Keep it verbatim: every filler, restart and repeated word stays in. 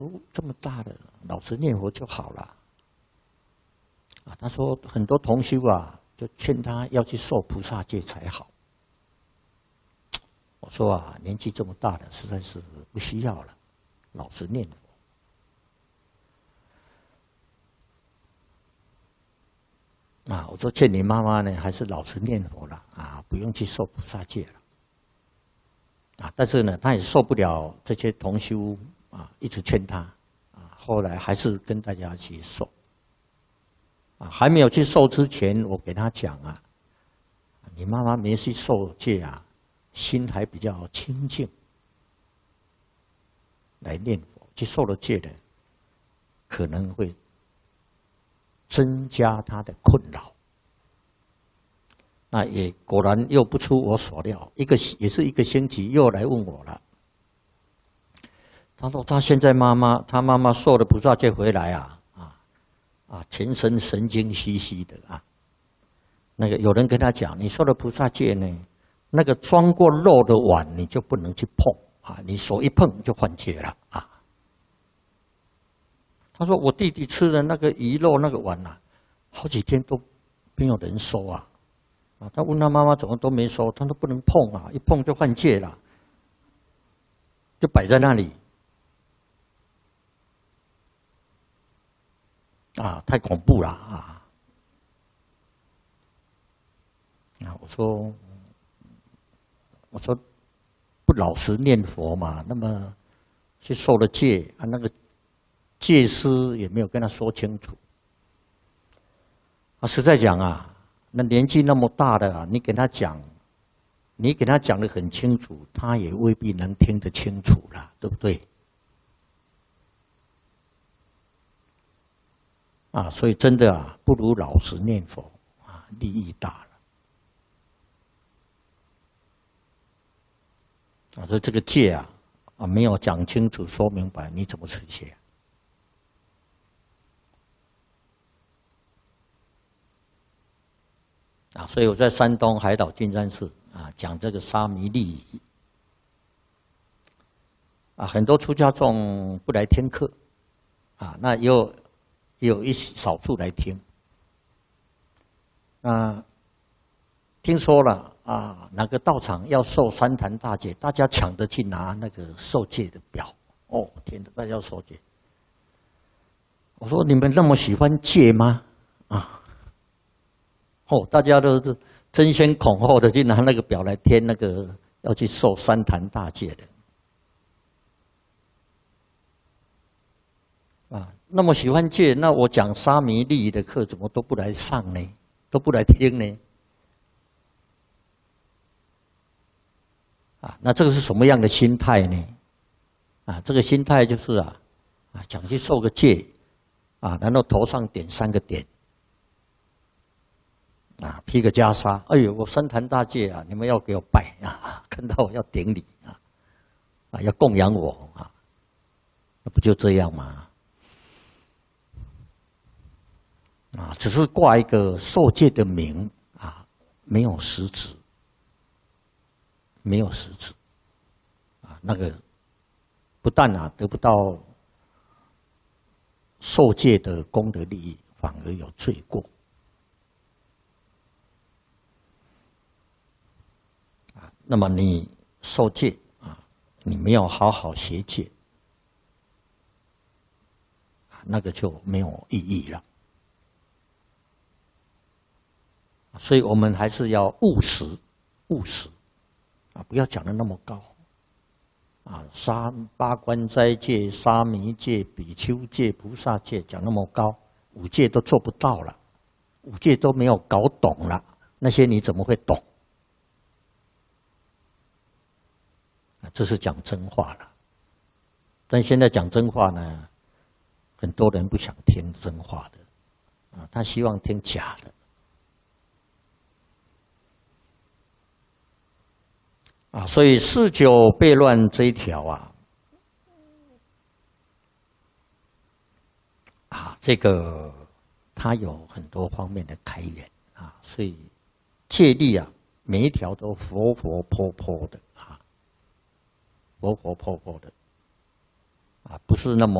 哦，这么大的，老实念佛就好了。啊，他说很多同修啊，就劝他要去受菩萨戒才好。我说啊，年纪这么大了，实在是不需要了，老实念佛。啊，我说劝你妈妈呢，还是老实念佛了啊，不用去受菩萨戒了。啊，但是呢，他也受不了这些同修啊，一直劝他啊，后来还是跟大家去受。啊，还没有去受之前，我给他讲啊，你妈妈没去受戒啊，心还比较清净，来念佛，去受了戒的，可能会增加他的困扰。那也果然又不出我所料，一个也是一个星期又来问我了。他说他现在妈妈，他妈妈受了菩萨戒回来啊。啊，全身神经兮兮的啊！那个有人跟他讲，你受了菩萨戒呢，那个装过肉的碗你就不能去碰啊，你手一碰就犯戒了啊。他说我弟弟吃的那个鱼肉那个碗啊，好几天都没有人收啊。啊，他问他妈妈怎么都没收，他说不能碰啊，一碰就犯戒了，就摆在那里。啊，太恐怖了啊！啊，我说，我说，不老实念佛嘛，那么去受了戒啊，那个戒师也没有跟他说清楚。啊，实在讲啊，那年纪那么大的啊，你给他讲，你给他讲得很清楚，他也未必能听得清楚了，对不对？啊，所以真的啊，不如老实念佛啊，利益大了。啊，所以这个戒啊，啊没有讲清楚、说明白，你怎么持戒？啊，所以我在山东海岛金山寺啊讲这个沙弥利益。啊，很多出家众不来听课，啊，那又。有一少数来听，啊，听说了啊，哪个道场要受三坛大戒，大家抢着去拿那个受戒的表。哦，天哪，大家要受戒。我说你们那么喜欢戒吗？啊，哦，大家都是争先恐后的去拿那个表来填那个要去受三坛大戒的。啊，那么喜欢戒，那我讲沙弥利益的课怎么都不来上呢？都不来听呢？啊，那这个是什么样的心态呢？啊，这个心态就是啊，啊，讲去受个戒，啊，然后头上点三个点，啊，披个袈裟，哎呦，我三坛大戒啊，你们要给我拜啊，看到我要顶礼啊，啊，要供养我啊，那不就这样吗？啊，只是挂一个受戒的名啊，没有实质，没有实质，啊，那个不但啊得不到受戒的功德利益，反而有罪过。啊，那么你受戒啊，你没有好好学戒，啊，那个就没有意义了。所以我们还是要务实，务实，啊，不要讲得那么高，啊，沙八关斋戒、沙弥戒、比丘戒、菩萨戒讲那么高，五戒都做不到了，五戒都没有搞懂了，那些你怎么会懂？啊，这是讲真话了。但现在讲真话呢，很多人不想听真话的，啊，他希望听假的。啊，所以四九悖乱这一条啊，啊，这个它有很多方面的开源啊，所以戒律啊，每一条都活活泼泼的啊，活活泼泼的啊，不是那么。